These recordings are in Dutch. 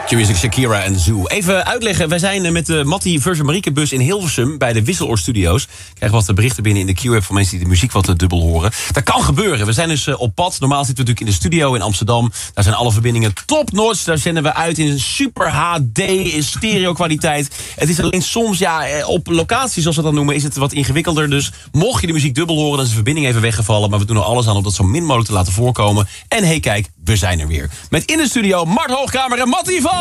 Q-Music, Shakira en Zoo. Even uitleggen, wij zijn met de Mattie versus Marieke bus in Hilversum bij de Wisseloor Studios. Krijgen wat berichten binnen in de Q-app van mensen die de muziek wat dubbel horen. Dat kan gebeuren. We zijn dus op pad. Normaal zitten we natuurlijk in de studio in Amsterdam. Daar zijn alle verbindingen top-notch. Daar zenden we uit in super HD, in stereo kwaliteit. Het is alleen soms, op locatie zoals we dat noemen, is het wat ingewikkelder. Dus mocht je de muziek dubbel horen, dan is de verbinding even weggevallen. Maar we doen er alles aan om dat zo min mogelijk te laten voorkomen. En hey, kijk, we zijn er weer. Met in de studio Mart Hoogkamer en Mattie Valk.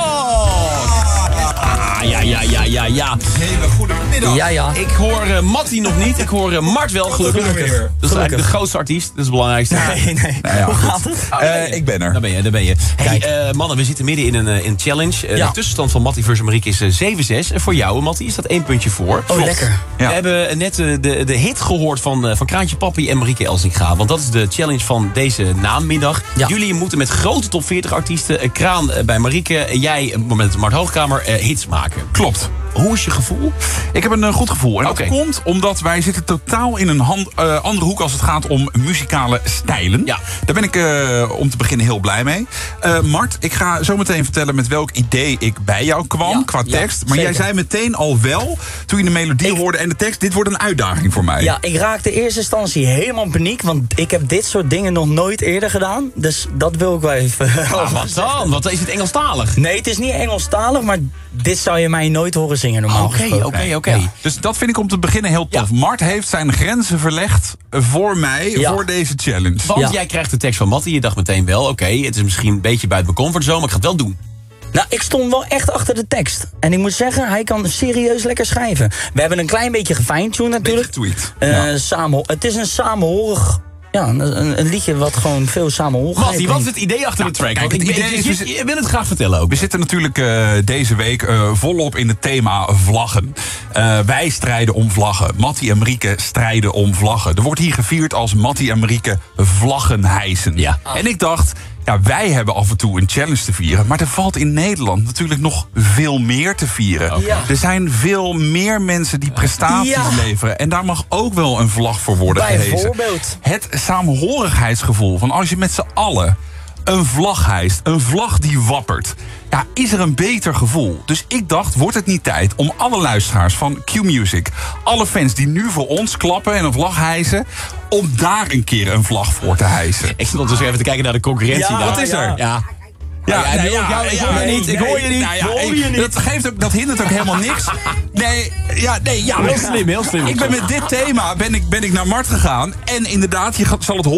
Ja. Hele goedemiddag. Ja. Ik hoor Mattie nog niet. Ik hoor Mart wel, gelukkig. Dat is eigenlijk de grootste artiest. Dat is het belangrijkste. Nee. Nou ja, Hoe gaat het? Ik ben er. Daar ben je. Hey, mannen, we zitten midden in een challenge. De tussenstand van Mattie versus Marieke is 7-6. En voor jou, Mattie, is dat 1 puntje voor. Oh, lekker. Ja. We hebben net de hit gehoord van Kraantje Papi en Marieke Elsinga. Want dat is de challenge van deze namiddag. Ja. Jullie moeten met grote top 40 artiesten, Kraan bij Marieke, jij met Mart Hoogkamer, hits maken. Klopt. Hoe is je gevoel? Ik heb een goed gevoel. En dat Oké. komt omdat wij zitten totaal in een andere hoek als het gaat om muzikale stijlen. Ja. Daar ben ik om te beginnen heel blij mee. Mart, ik ga zo meteen vertellen met welk idee ik bij jou kwam qua tekst. Maar zeker. jij zei meteen al wel, toen je de melodie hoorde en de tekst, dit wordt een uitdaging voor mij. Ja, ik raakte in eerste instantie helemaal in paniek. Want ik heb dit soort dingen nog nooit eerder gedaan. Dus dat wil ik wel even. Wat dan? Wat is het Engelstalig? Nee, het is niet Engelstalig, maar dit zou je mij nooit horen zingen normaal gesproken. Oké. Ja. Dus dat vind ik om te beginnen heel tof. Ja. Mart heeft zijn grenzen verlegd voor mij, voor deze challenge. Want jij krijgt de tekst van Mattie. Je dacht meteen wel, oké, het is misschien een beetje buiten mijn comfortzone, maar ik ga het wel doen. Nou, ik stond wel echt achter de tekst. En ik moet zeggen, hij kan serieus lekker schrijven. We hebben een klein beetje gefine-tuned natuurlijk. Getweet. Het is een samenhorig. Ja, een liedje wat gewoon veel samenhorigheid Mattie, wat is het idee achter de track? kijk, Want het idee is- je wil het graag vertellen ook. We zitten natuurlijk deze week volop in het thema vlaggen. Wij strijden om vlaggen. Mattie en Marieke strijden om vlaggen. Er wordt hier gevierd als Mattie en Marieke vlaggen hijsen. Ja. En ik dacht, wij hebben af en toe een challenge te vieren. Maar er valt in Nederland natuurlijk nog veel meer te vieren. Ja. Er zijn veel meer mensen die prestaties Ja. leveren. En daar mag ook wel een vlag voor worden gehezen. Bijvoorbeeld. Het saamhorigheidsgevoel van als je met z'n allen een vlag hijst, een vlag die wappert. Ja, is er een beter gevoel? Dus ik dacht, wordt het niet tijd om alle luisteraars van Q-Music, alle fans die nu voor ons klappen en een vlag hijsen, om daar een keer een vlag voor te hijsen? Ik zit ondertussen even te kijken naar de concurrentie. Ja, daar. wat is er? Ja. Ik hoor je niet. Ik hoor je niet. Dat hindert ook helemaal niks. Heel slim. Ik ben met dit thema ben ik naar Mart gegaan. En inderdaad, je zal het horen.